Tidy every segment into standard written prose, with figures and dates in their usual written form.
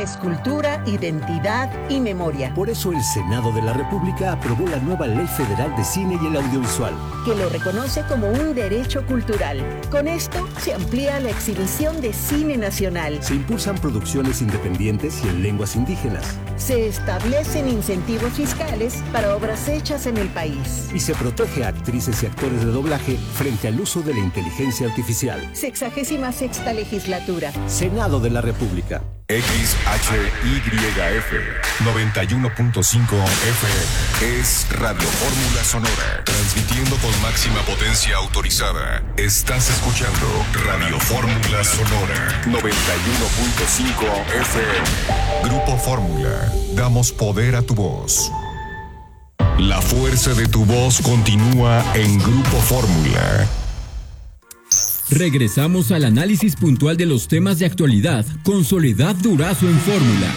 es cultura, identidad y memoria. Por eso el Senado de la República aprobó la nueva Ley Federal de Cine y el Audiovisual, que lo reconoce como un derecho cultural. Con esto se amplía la exhibición de cine nacional. Se impulsan producciones independientes y en lenguas indígenas. Se establecen incentivos fiscales para obras hechas en el país. Y se protege a actrices y actores de doblaje frente al uso de la inteligencia artificial. 66ª legislatura. Senado de la República. XHYF 91.5 FM es Radio Fórmula Sonora, transmitiendo con máxima potencia autorizada. Estás escuchando Radio Fórmula Sonora 91.5 FM. Grupo Fórmula, damos poder a tu voz. La fuerza de tu voz continúa en Grupo Fórmula. Regresamos al análisis puntual de los temas de actualidad con Soledad Durazo en Fórmula.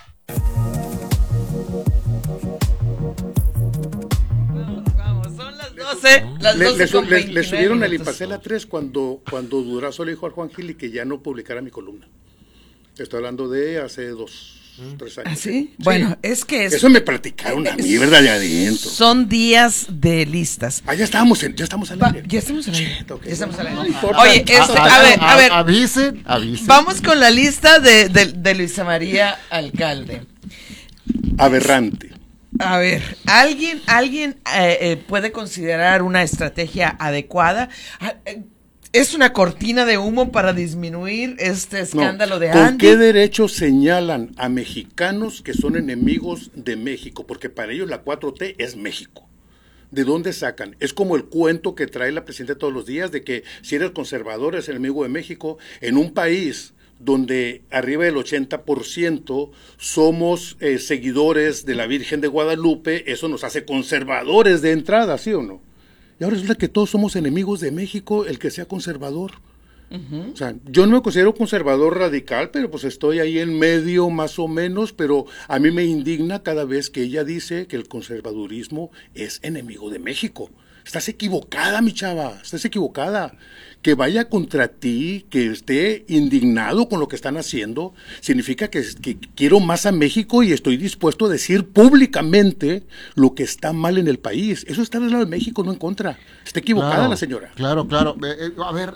Vamos, son las 12, las 12 le subieron el Impacel a 3 cuando Durazo le dijo al Juan Gili que ya no publicara mi columna. Estoy hablando de hace 3 años. ¿Ah, sí? Bueno, es que eso me platicaron a mí, ¿verdad? Allá adentro. Son días de listas. Ya estamos al aire. Ya estamos al aire. Okay. Ya estamos al aire. No importa. Oye, a ver. Avisen. Vamos con la lista de Luisa María Alcalde. Aberrante. A ver, ¿alguien puede considerar una estrategia adecuada? ¿Es una cortina de humo para disminuir este escándalo de Andy? ¿Con qué derecho señalan a mexicanos que son enemigos de México? Porque para ellos la 4T es México. ¿De dónde sacan? Es como el cuento que trae la presidenta todos los días de que si eres conservador es enemigo de México. En un país donde arriba del 80% somos seguidores de la Virgen de Guadalupe, eso nos hace conservadores de entrada, ¿sí o no? Y ahora resulta que todos somos enemigos de México, el que sea conservador. O sea, yo no me considero conservador radical, pero pues estoy ahí en medio más o menos, pero a mí me indigna cada vez que ella dice que el conservadurismo es enemigo de México. Estás equivocada, mi chava, estás equivocada. Que vaya contra ti, que esté indignado con lo que están haciendo, significa que quiero más a México y estoy dispuesto a decir públicamente lo que está mal en el país. Eso está del lado de México, no en contra. Está equivocada la señora. Claro. A ver,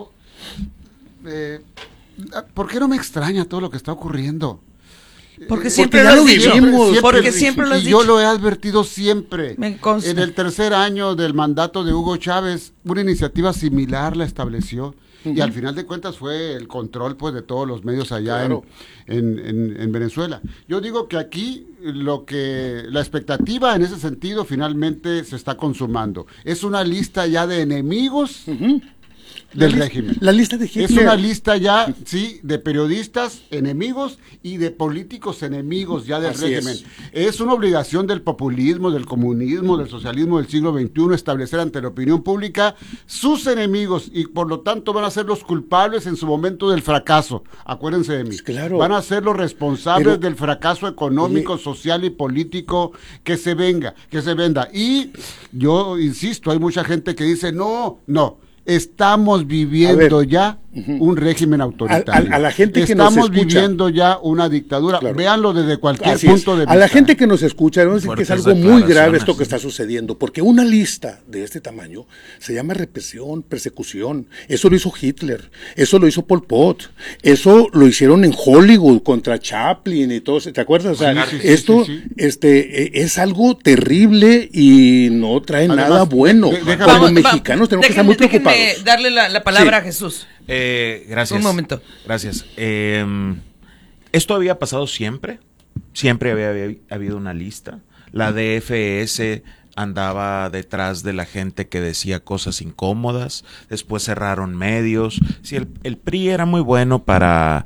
¿por qué no me extraña todo lo que está ocurriendo? Porque siempre lo vivimos. Porque siempre lo has dicho. Yo lo he advertido siempre. Me consta. En el 3er año del mandato de Hugo Chávez, una iniciativa similar la estableció. Y al final de cuentas fue el control pues de todos los medios allá en Venezuela. Yo digo que aquí la expectativa en ese sentido finalmente se está consumando. Es una lista ya de enemigos del régimen. La lista de Hitler. Es una lista ya, sí, de periodistas enemigos y de políticos enemigos ya del régimen. Es una obligación del populismo, del comunismo, del socialismo del siglo XXI establecer ante la opinión pública sus enemigos y por lo tanto van a ser los culpables en su momento del fracaso. Acuérdense de mí. Claro. Van a ser los responsables del fracaso económico, social y político que se venda. Y yo insisto, hay mucha gente que dice, no. Estamos viviendo ya un régimen autoritario. A la gente que nos escucha, estamos viviendo ya una dictadura. Claro. Véanlo desde cualquier punto de vista. A la gente que nos escucha, debemos decir que es algo muy grave esto que está sucediendo, porque una lista de este tamaño se llama represión, persecución. Eso lo hizo Hitler, eso lo hizo Pol Pot, eso lo hicieron en Hollywood contra Chaplin y todo. ¿Te acuerdas? O sea, esto es algo terrible y no trae nada bueno. Como mexicanos tenemos que estar muy preocupados. Déjenme darle la palabra a Jesús. Gracias. Un momento. Gracias. Esto había pasado siempre. Siempre había habido una lista. La DFS andaba detrás de la gente que decía cosas incómodas. Después cerraron medios. Sí, el PRI era muy bueno para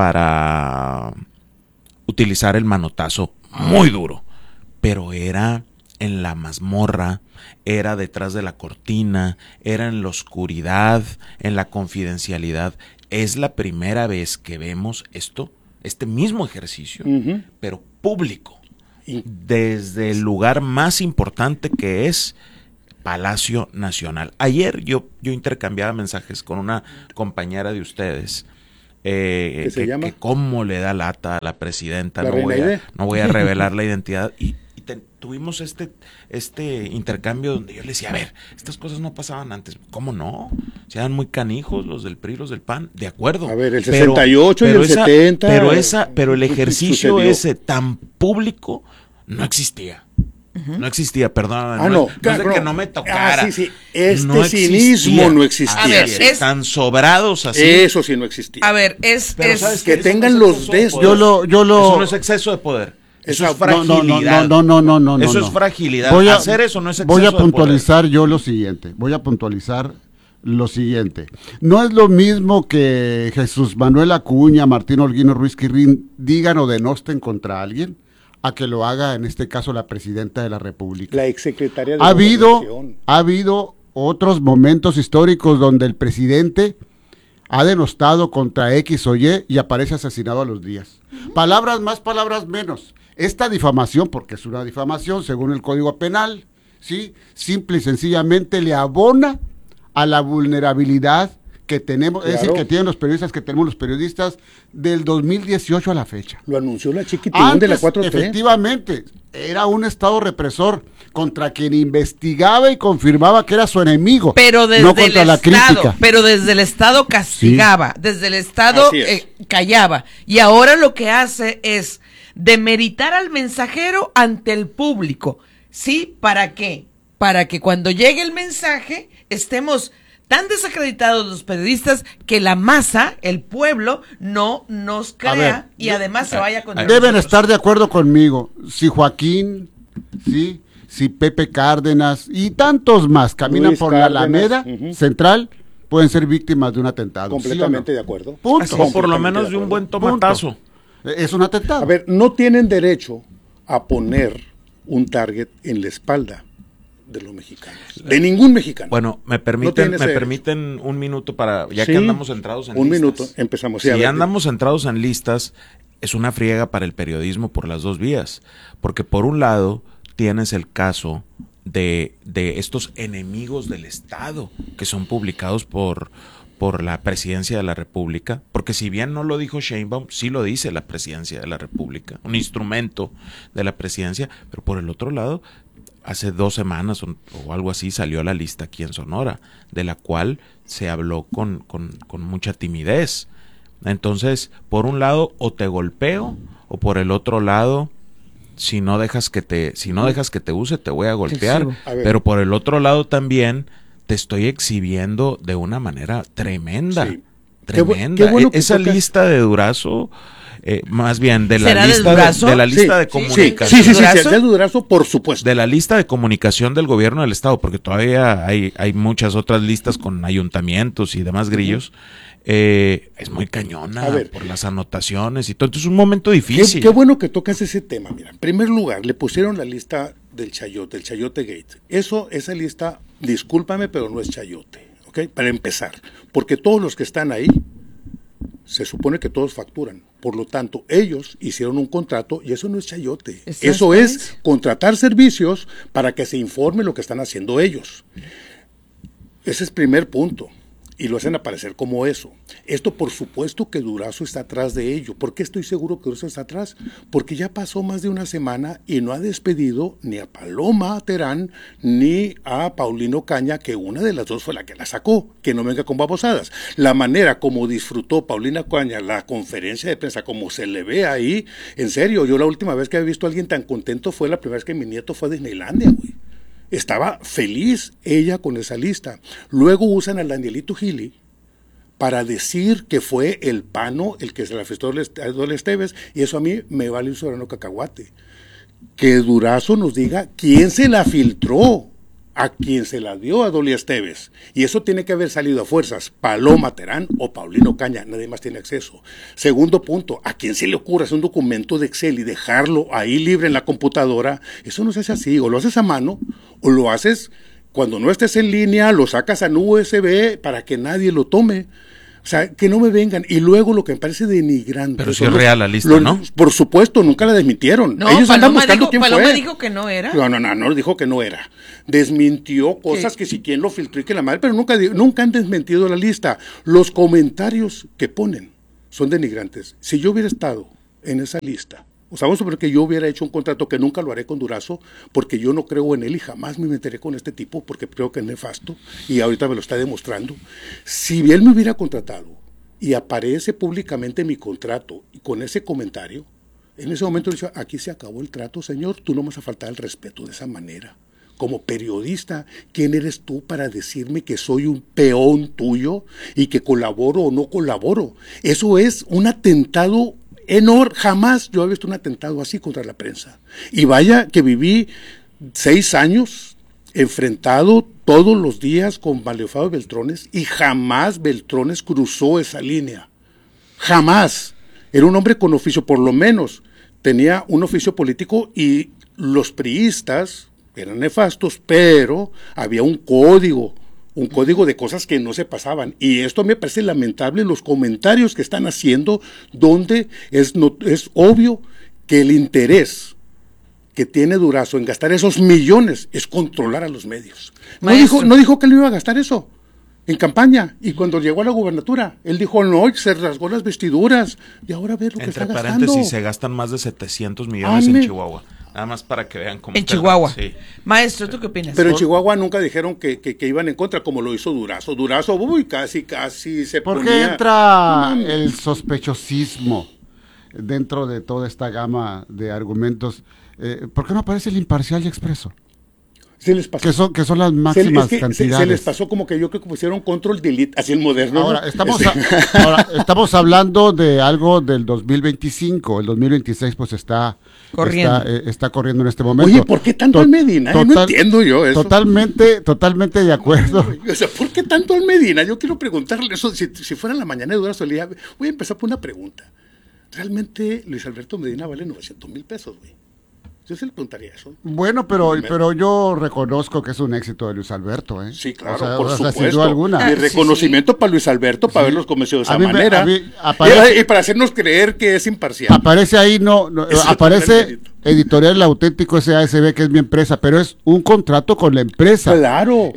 utilizar el manotazo muy duro. Pero era en la mazmorra, era detrás de la cortina, era en la oscuridad, en la confidencialidad. Es la primera vez que vemos este mismo ejercicio, pero público, desde el lugar más importante que es Palacio Nacional. Ayer yo intercambiaba mensajes con una compañera de ustedes ¿Qué se llama? Que cómo le da lata a la presidenta, La Reina Aide. no voy a revelar la identidad, y tuvimos este intercambio donde yo le decía, a ver, estas cosas no pasaban antes, ¿cómo no? Se eran muy canijos los del PRI, los del PAN, de acuerdo. A ver, el 68 y el 70. Pero el ejercicio sucedió. ese tan público no existía. No existía, perdóname. No, es de que no me tocara. Sí. Este No cinismo no existía. A ver, tan sobrados así. Eso sí no existía. A ver, Pero ¿sabes que qué? tengan Eso no es los exceso de des. poder. Yo lo. Eso no es exceso de poder. Eso es No, fragilidad. No. Eso es fragilidad. Hacer eso no es exceso Voy a de puntualizar yo lo siguiente. No es lo mismo que Jesús Manuel Acuña, Martín Holguino Ruiz Quirrín digan o denosten contra alguien, a que lo haga en este caso la presidenta de la República. La exsecretaria de Ha Gobernación. habido otros momentos históricos donde el presidente ha denostado contra X o Y aparece asesinado a los días. Palabras más, palabras menos. Esta difamación, porque es una difamación según el Código Penal, ¿sí? Simple y sencillamente le abona a la vulnerabilidad que tenemos, Claro. es decir, que tienen los periodistas, que tenemos los periodistas del 2018 a la fecha. Lo anunció la chiquitibún de la 4T. Efectivamente, era un estado represor contra quien investigaba y confirmaba que era su enemigo, pero desde no contra el la Estado, crítica. pero desde el Estado castigaba, desde el Estado Así es. callaba, y ahora lo que hace es demeritar al mensajero ante el público. ¿Sí? ¿Para qué? Para que cuando llegue el mensaje estemos tan desacreditados los periodistas que la masa, el pueblo, no nos crea y además se vaya contra Deben nosotros. estar de acuerdo conmigo. Si Joaquín, si Pepe Cárdenas y tantos más caminan Luis por Cárdenas, la Alameda Central, pueden ser víctimas de un atentado. Completamente ¿sí de acuerdo. Punto. O por lo menos de un buen tomatazo. Es un atentado. A ver, no tienen derecho a poner un target en la espalda de los mexicanos. De ningún mexicano. Bueno, me No tiene ese permiten un minuto para, ya Sí, que andamos centrados en un listas. minuto, empezamos. Sí, a Si ver, andamos centrados en listas, es una friega para el periodismo por las dos vías. Porque por un lado, tienes el caso de estos enemigos del Estado que son publicados por la Presidencia de la República, porque si bien no lo dijo Sheinbaum, sí lo dice la Presidencia de la República, un instrumento de la Presidencia, pero por el otro lado, hace 2 semanas o algo así salió la lista aquí en Sonora, de la cual se habló con mucha timidez. Entonces, por un lado, o te golpeo, o por el otro lado, si no dejas que te use, te voy a golpear. A ver. Pero por el otro lado también te estoy exhibiendo de una manera tremenda. Sí. Tremenda. Qué bueno que Esa tocas. lista de Durazo, más bien de la ¿Será del lista Durazo? de la lista de Sí, comunicación. sí, ¿Durazo? de Durazo, por supuesto. De la lista de comunicación del gobierno del estado, porque todavía hay muchas otras listas con ayuntamientos y demás grillos. Es muy cañona A ver. por las anotaciones y todo. Entonces es un momento difícil. Qué bueno que tocas ese tema. Mira, en primer lugar, le pusieron la lista del Chayote, el Chayote Gate. Esa lista, discúlpame, pero no es Chayote, ¿ok? Para empezar, porque todos los que están ahí, se supone que todos facturan. Por lo tanto, ellos hicieron un contrato y eso no es Chayote. Eso es contratar servicios para que se informe lo que están haciendo ellos. Ese es primer punto. Y lo hacen aparecer como eso. Esto, por supuesto, que Durazo está atrás de ello. ¿Por qué estoy seguro que Durazo está atrás? Porque ya pasó más de una semana y no ha despedido ni a Paloma Terán ni a Paulino Caña, que una de las dos fue la que la sacó. Que no venga con babosadas. La manera como disfrutó Paulina Caña la conferencia de prensa, como se le ve ahí, en serio, yo la última vez que había visto a alguien tan contento fue la primera vez que mi nieto fue a Disneylandia, güey. Estaba feliz ella con esa lista. Luego usan al Danielito Gili para decir que fue el pano el que se la afectó a Dolly Esteves, y eso a mí me vale un soberano cacahuate. Que Durazo nos diga quién se la filtró, a quien se la dio a Dolly Esteves. Y eso tiene que haber salido a fuerzas, Paloma Terán o Paulino Caña, nadie más tiene acceso. Segundo punto, a quien se le ocurra hacer un documento de Excel y dejarlo ahí libre en la computadora, eso no se hace así, o lo haces a mano, o lo haces cuando no estés en línea, lo sacas a USB para que nadie lo tome. O sea, que no me vengan. Y luego lo que me parece denigrante. Pero si es real la lista, ¿no? Por supuesto, nunca la desmintieron. No, Ellos andan Paloma buscando dijo, quién Paloma fue. dijo que no era. No dijo que no era. Desmintió cosas que si quien lo filtró y que la madre, pero nunca han desmentido la lista. Los comentarios que ponen son denigrantes. Si yo hubiera estado en esa lista, o sea, vamos a suponer que yo hubiera hecho un contrato que nunca lo haré con Durazo, porque yo no creo en él y jamás me meteré con este tipo, porque creo que es nefasto, y ahorita me lo está demostrando. Si él me hubiera contratado y aparece públicamente mi contrato y con ese comentario, en ese momento dice, aquí se acabó el trato, señor, tú no me vas a faltar el respeto de esa manera. Como periodista, ¿quién eres tú para decirme que soy un peón tuyo y que colaboro o no colaboro? Eso es un atentado enorme. Jamás yo he visto un atentado así contra la prensa. Y vaya que viví 6 años enfrentado todos los días con Maleofado Beltrones y jamás Beltrones cruzó esa línea. Jamás. Era un hombre con oficio, por lo menos tenía un oficio político, y los priistas eran nefastos, pero había un código de cosas que no se pasaban. Y esto me parece lamentable, los comentarios que están haciendo, donde es obvio que el interés que tiene Durazo en gastar esos millones es controlar a los medios. No dijo que le iba a gastar eso en campaña, y cuando llegó a la gubernatura, él dijo, no, se rasgó las vestiduras, y ahora ve lo que está gastando. Entre paréntesis, se gastan más de 700 millones en Chihuahua. Nada más para que vean cómo... En Chihuahua. Sí. Maestro, ¿tú qué opinas? Pero en Chihuahua nunca dijeron que iban en contra, como lo hizo Durazo. Durazo, casi se ¿Por ponía... qué entra el sospechosismo dentro de toda esta gama de argumentos? ¿Por qué no aparece el imparcial y expreso? Se les pasó. Que son las máximas cantidades. Se les pasó como que yo creo que pusieron control delete, así el moderno. Ahora, estamos hablando de algo del 2025, el 2026 pues está corriendo en este momento. Oye, ¿por qué tanto al Medina? No entiendo yo eso. Totalmente de acuerdo. O sea, ¿por qué tanto al Medina? Yo quiero preguntarle eso, si fuera la mañana de Durazo, voy a empezar por una pregunta. ¿Realmente Luis Alberto Medina vale 900,000 pesos, güey? Yo se le preguntaría eso. Bueno, pero yo reconozco que es un éxito de Luis Alberto, ¿eh? Sí, claro, por supuesto. Sin duda alguna. Mi reconocimiento para Luis Alberto, para haberlos convencido de esa manera. Y para hacernos creer que es imparcial. Aparece ahí, aparece Editorial El Auténtico SASB, que es mi empresa, pero es un contrato con la empresa. Claro.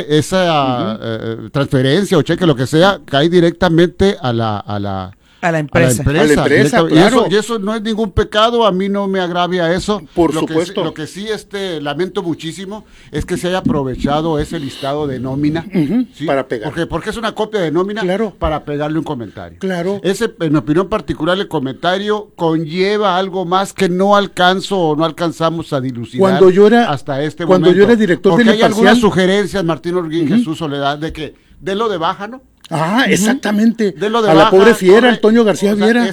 Esa transferencia o cheque, lo que sea, cae directamente a la empresa, claro. Y eso no es ningún pecado, a mí no me agravia eso. Por supuesto. Lo que sí lamento muchísimo es que se haya aprovechado ese listado de nómina, ¿sí? Para pegar. Porque es una copia de nómina, claro, para pegarle un comentario. Claro. En mi opinión particular, el comentario conlleva algo más que no alcanzamos a dilucidar hasta este momento. Cuando yo era director del Imparcial, hay algunas sugerencias, Martín Orguín, Jesús Soledad, de que de lo de baja, ¿no? Exactamente. De lo de a baja, la pobre fiera, Antonio García Viera.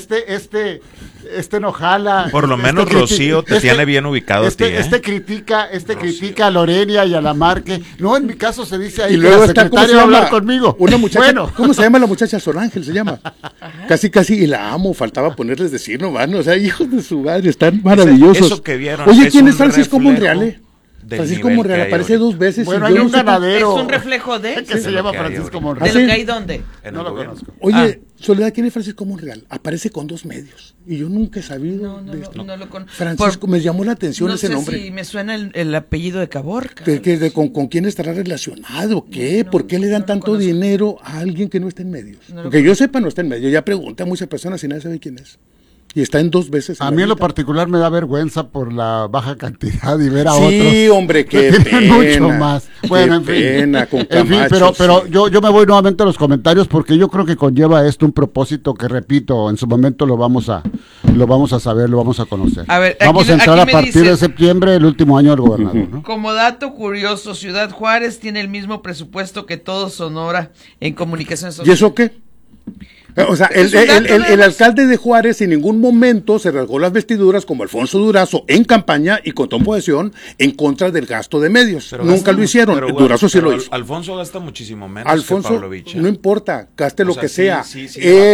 Este no jala. Por lo menos Rocío te tiene bien ubicado a ti, ¿eh? Este critica a Lorena y a la Marque. No, en mi caso se dice ahí y luego que la está, secretaria va a hablar conmigo. Una muchacha, ¿cómo se llama la muchacha? Sor Ángel se llama. Casi, y la amo, faltaba ponerles decir nomás, o sea, hijos de su madre, están maravillosos. Eso que vieron. Oye, ¿quién es Francisco Monreal? Francisco Monreal aparece ahorita 2 veces. Bueno, hay un ganadero. ¿Es un reflejo de? Que se llama Francisco Monreal. ¿De lo que hay dónde? No lo conozco. Oye, Soledad, ¿quién es Francisco Monreal? Aparece con 2 medios. Y yo nunca he sabido de esto. No lo conozco. Francisco, me llamó la atención ese nombre. No sé si me suena el apellido de Caborca. ¿Con quién estará relacionado? ¿Qué? ¿Por qué le dan tanto dinero a alguien que no está en medios? Porque yo sepa, no está en medios. Ya pregunté a muchas personas y nadie sabe quién es. Y está en 2 veces. A mí en lo particular me da vergüenza por la baja cantidad y ver a otros. Sí, hombre, qué pena. Mucho más. Bueno, en fin. Pena, con Camacho, pero sí. yo me voy nuevamente a los comentarios porque yo creo que conlleva esto un propósito que, repito, en su momento lo vamos a saber, lo vamos a conocer. A ver, vamos a entrar a partir de septiembre, el último año del gobernador, ¿no? Como dato curioso, Ciudad Juárez tiene el mismo presupuesto que todo Sonora en comunicación social. ¿Y eso qué? O sea, el alcalde de Juárez en ningún momento se rasgó las vestiduras como Alfonso Durazo en campaña y con posición en contra del gasto de medios. Pero nunca lo hicieron. Durazo sí lo hizo. Alfonso gasta muchísimo menos Alfonso, que Pavlovich. No importa, gaste lo que sea. Sí,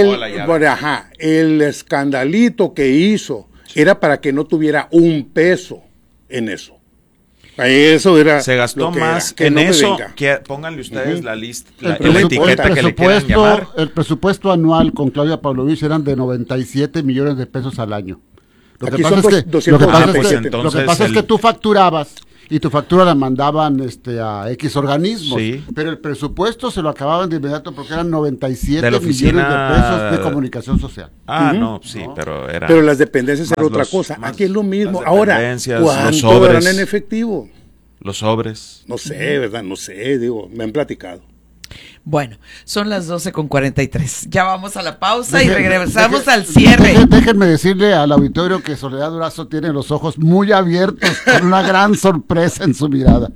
el escandalito que hizo era para que no tuviera un peso en eso. Eso era. Se gastó más que en no eso. Pónganle ustedes la lista, la etiqueta que le quieran llamar. El presupuesto anual con Claudia Pavlovich eran de 97 millones de pesos al año. Lo que pasa es que tú facturabas y tu factura la mandaban a X organismos, Sí. pero el presupuesto se lo acababan de inmediato porque eran 97 De la millones de oficina pesos de comunicación social. No, sí, pero era... Pero las dependencias era más otra los- cosa. más Aquí es lo mismo. las Ahora, dependencias, los ¿cuánto sobres. darán en efectivo? Los sobres. No sé, ¿verdad? No sé, digo, me han platicado. Bueno, son las 12:43. Ya vamos a la pausa y Deje- regresamos deje- al cierre. Déjenme decirle al auditorio que Soledad Durazo tiene los ojos muy abiertos con una gran sorpresa en su mirada.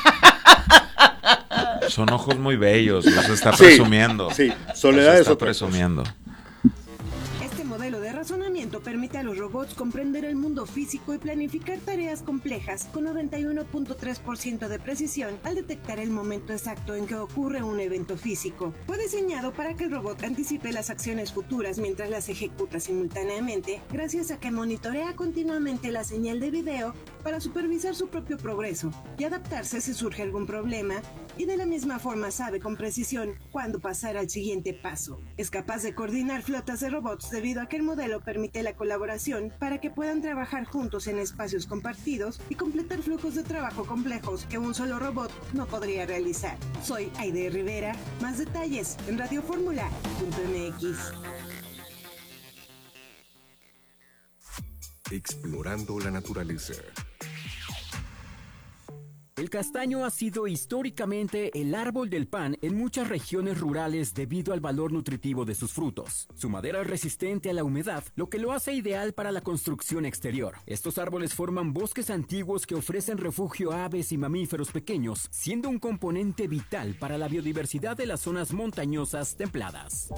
Son ojos muy bellos, los está Sí, presumiendo. sí, Soledad Los es está otra cosa. presumiendo. Este modelo de razonamiento permite a los robots comprender el mundo físico y planificar tareas complejas con 91.3% de precisión al detectar el momento exacto en que ocurre un evento físico. Fue diseñado para que el robot anticipe las acciones futuras mientras las ejecuta simultáneamente, gracias a que monitorea continuamente la señal de video para supervisar su propio progreso y adaptarse si surge algún problema, y de la misma forma sabe con precisión cuándo pasar al siguiente paso. Es capaz de coordinar flotas de robots debido a que el modelo permite la colaboración para que puedan trabajar juntos en espacios compartidos y completar flujos de trabajo complejos que un solo robot no podría realizar. Soy Aide Rivera. Más detalles en radioformula.mx. Explorando la naturaleza. El castaño ha sido históricamente el árbol del pan en muchas regiones rurales debido al valor nutritivo de sus frutos. Su madera es resistente a la humedad, lo que lo hace ideal para la construcción exterior. Estos árboles forman bosques antiguos que ofrecen refugio a aves y mamíferos pequeños, siendo un componente vital para la biodiversidad de las zonas montañosas templadas.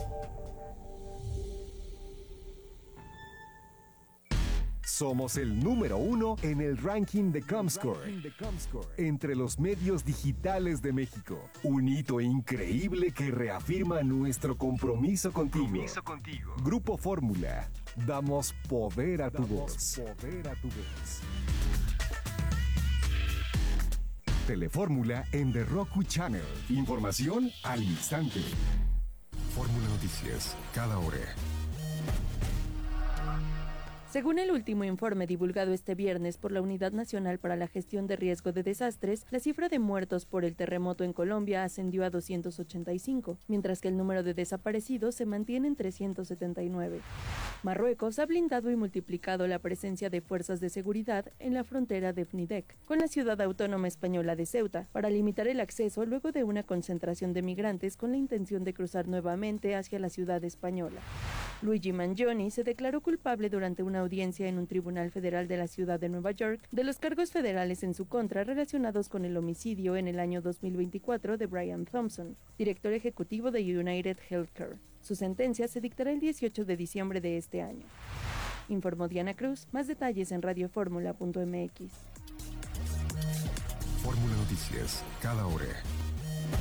Somos el número 1 en el ranking de Comscore entre los medios digitales de México. Un hito increíble que reafirma nuestro compromiso contigo. Grupo Fórmula. Damos poder a tu voz. Telefórmula en The Roku Channel. Información al instante. Fórmula Noticias, cada hora. Según el último informe divulgado este viernes por la Unidad Nacional para la Gestión de Riesgo de Desastres, la cifra de muertos por el terremoto en Colombia ascendió a 285, mientras que el número de desaparecidos se mantiene en 379. Marruecos ha blindado y multiplicado la presencia de fuerzas de seguridad en la frontera de Fnidek, con la ciudad autónoma española de Ceuta, para limitar el acceso luego de una concentración de migrantes con la intención de cruzar nuevamente hacia la ciudad española. Luigi Mangione se declaró culpable durante una audiencia en un tribunal federal de la ciudad de Nueva York de los cargos federales en su contra relacionados con el homicidio en el año 2024 de Brian Thompson, director ejecutivo de United Healthcare. Su sentencia se dictará el 18 de diciembre de este año. Informó Diana Cruz. Más detalles en radioformula.mx. Fórmula Noticias, cada hora.